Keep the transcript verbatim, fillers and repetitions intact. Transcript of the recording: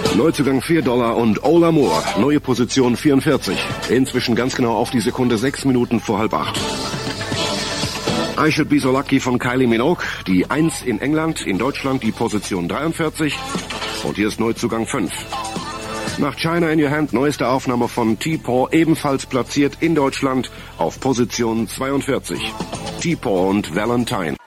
Neuzugang vier Dollar und Ola Moore, neue Position vierundvierzig. Inzwischen ganz genau auf die Sekunde sechs Minuten vor halb acht. I Should Be So Lucky von Kylie Minogue, die eins in England, in Deutschland die Position dreiundvierzig. Und hier ist Neuzugang fünf. Nach China in Your Hand, neueste Aufnahme von T-Paw, ebenfalls platziert in Deutschland auf Position zweiundvierzig. T-Paw und Valentine.